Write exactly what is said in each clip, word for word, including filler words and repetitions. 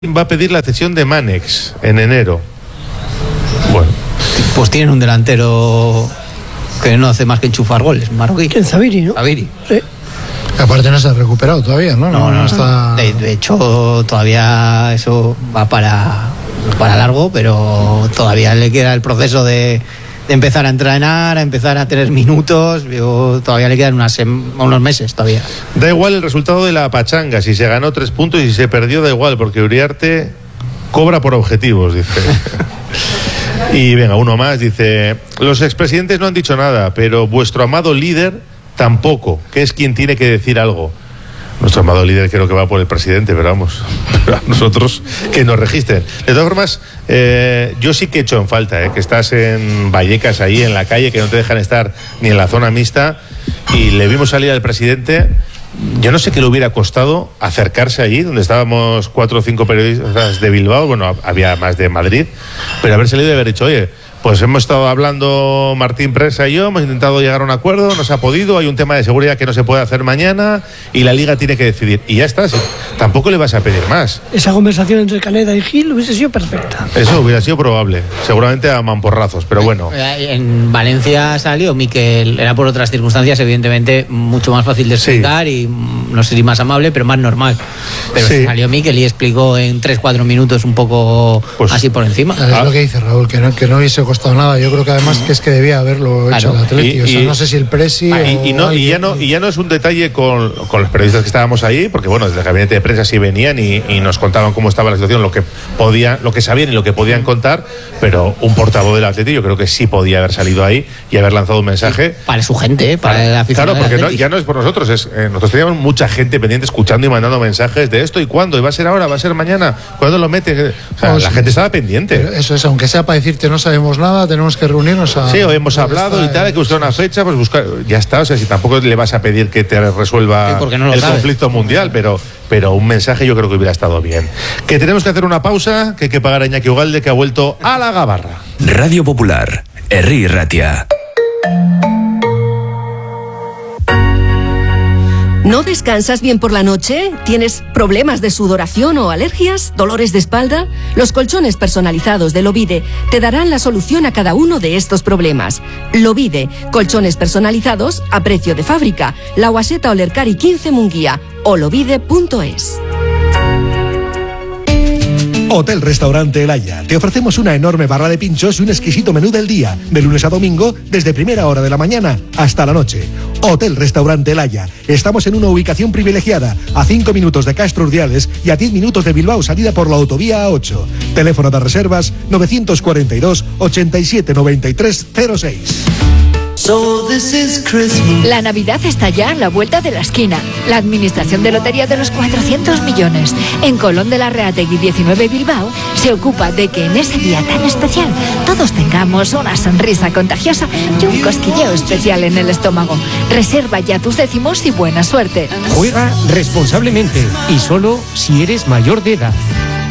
va a pedir la cesión de Manex en enero. Bueno, pues tienen un delantero que no hace más que enchufar goles, marroquí. ¿Quién? Zabiri, ¿no? Zabiri. Sí. Aparte no se ha recuperado todavía, ¿no? No, no, no está... de, de hecho, todavía eso va para, para largo, pero todavía le queda el proceso de, de empezar a entrenar, a empezar a tener minutos. Yo, todavía le quedan unas, unos meses todavía. Da igual el resultado de la pachanga, si se ganó tres puntos y si se perdió da igual, porque Uriarte cobra por objetivos, dice. Y venga, uno más, dice: los expresidentes no han dicho nada, pero vuestro amado líder tampoco, que es quien tiene que decir algo. Nuestro amado líder creo que va por el presidente, pero vamos, pero a nosotros que nos registren. De todas formas, eh, yo sí que he hecho en falta, eh, que estás en Vallecas ahí en la calle, que no te dejan estar ni en la zona mixta, y le vimos salir al presidente. Yo no sé qué le hubiera costado acercarse allí, donde estábamos cuatro o cinco periodistas de Bilbao, bueno, había más de Madrid, pero haber salido y haber dicho: oye, pues hemos estado hablando Martín Presa y yo, hemos intentado llegar a un acuerdo, no se ha podido, hay un tema de seguridad que no se puede hacer mañana y la Liga tiene que decidir. Y ya está, sí, tampoco le vas a pedir más. Esa conversación entre Caneda y Gil hubiese sido perfecta. Eso hubiera sido probable, seguramente a mamporrazos, pero bueno. En Valencia salió Miquel, era por otras circunstancias, evidentemente mucho más fácil de explicar, sí. Y no sé si más amable, pero más normal. Pero sí. Salió Miquel y explicó en tres cuatro minutos un poco, pues, así por encima. Es ah. lo que dice Raúl, que no, que no hubiese costado nada. Yo creo que además que es que debía haberlo claro. hecho el Atleti. Y, o sea, y, no sé si el Presi ah, y, y, no, y, ya no, y ya no es un detalle con, con los periodistas que estábamos ahí, porque bueno, desde el gabinete de prensa sí venían y, y nos contaban cómo estaba la situación, lo que podían, lo que sabían y lo que podían contar, pero un portavoz del Atleti yo creo que sí podía haber salido ahí y haber lanzado un mensaje. Para su gente, para, para la afición. Claro, porque no, ya no es por nosotros, es, eh, nosotros teníamos mucha gente pendiente escuchando y mandando mensajes de esto y cuándo, y va a ser ahora, va a ser mañana, ¿cuándo lo mete? O sea, pues, la gente estaba pendiente. Eso es, aunque sea para decirte no sabemos nada, tenemos que reunirnos a... Sí, o hemos hablado y tal, hay que buscar una fecha, pues buscar, ya está, o sea, si tampoco le vas a pedir que te resuelva sí, no el sabes. conflicto mundial, pero, pero un mensaje yo creo que hubiera estado bien. Que tenemos que hacer una pausa, que hay que pagar a Iñaki Ugalde, que ha vuelto a la gabarra. Radio Popular, Herri Ratia. ¿No descansas bien por la noche? ¿Tienes problemas de sudoración o alergias? ¿Dolores de espalda? Los colchones personalizados de Lovide te darán la solución a cada uno de estos problemas. Lovide, colchones personalizados a precio de fábrica. La Guaseta Olercari quince Munguía o lovide punto es. Hotel Restaurante El Haya. Te ofrecemos una enorme barra de pinchos y un exquisito menú del día, de lunes a domingo, desde primera hora de la mañana hasta la noche. Hotel Restaurante El Haya. Estamos en una ubicación privilegiada, a cinco minutos de Castro Urdiales y a diez minutos de Bilbao, salida por la autovía A ocho. Teléfono de reservas novecientos cuarenta y dos, ochenta y siete, noventa y tres, cero seis. So this is Christmas. La Navidad está ya a la vuelta de la esquina. La Administración de Lotería de los cuatrocientos millones en Colón de la Reategui diecinueve Bilbao se ocupa de que en ese día tan especial todos tengamos una sonrisa contagiosa y un cosquilleo especial en el estómago. Reserva ya tus décimos y buena suerte. Juega responsablemente y solo si eres mayor de edad.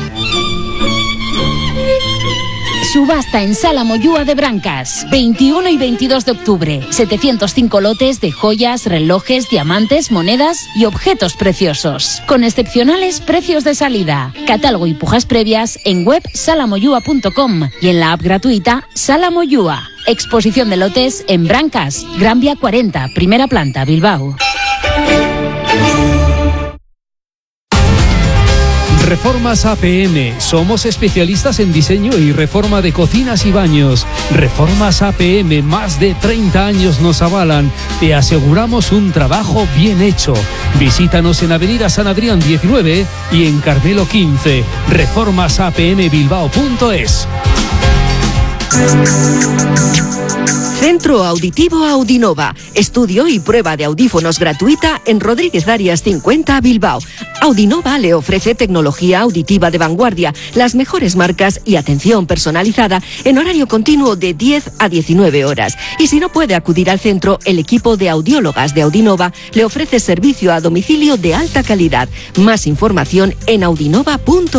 Subasta en Sala Moyúa de Brancas, veintiuno y veintidós de octubre. setecientos cinco lotes de joyas, relojes, diamantes, monedas y objetos preciosos. Con excepcionales precios de salida. Catálogo y pujas previas en web sala moyúa punto com y en la app gratuita Sala Moyúa. Exposición de lotes en Brancas, Gran Vía cuarenta, primera planta, Bilbao. Reformas A P M. Somos especialistas en diseño y reforma de cocinas y baños. Reformas A P M, más de treinta años nos avalan. Te aseguramos un trabajo bien hecho. Visítanos en Avenida San Adrián diecinueve y en Carmelo quince. reformas a p m bilbao punto es. Centro Auditivo Audinova. Estudio y prueba de audífonos gratuita en Rodríguez Arias cincuenta, Bilbao. Audinova le ofrece tecnología auditiva de vanguardia, las mejores marcas y atención personalizada en horario continuo de diez a diecinueve horas. Y si no puede acudir al centro, el equipo de audiólogas de Audinova le ofrece servicio a domicilio de alta calidad. Más información en audinova punto es.